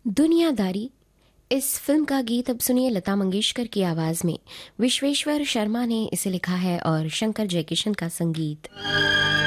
दुनियादारी। इस फिल्म का गीत अब सुनिए लता मंगेशकर की आवाज में। विश्वेश्वर शर्मा ने इसे लिखा है और शंकर जयकिशन का संगीत।